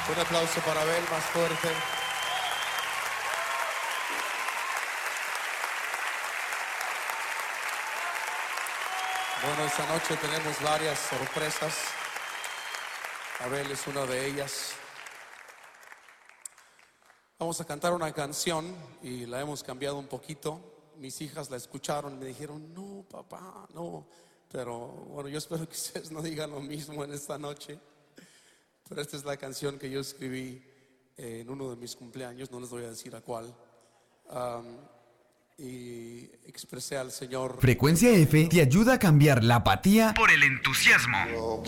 Un aplauso para Abel, más fuerte. Bueno, esta noche tenemos varias sorpresas. Abel es una de ellas. Vamos a cantar una canción y la hemos cambiado un poquito. Mis hijas la escucharon y me dijeron, no, papá, no. Pero bueno, yo espero que ustedes no digan lo mismo en esta noche. Pero esta es la canción que yo escribí en uno de mis cumpleaños, no les voy a decir a cuál. Y expresé al Señor. Frecuencia F te ayuda a cambiar la apatía por el entusiasmo.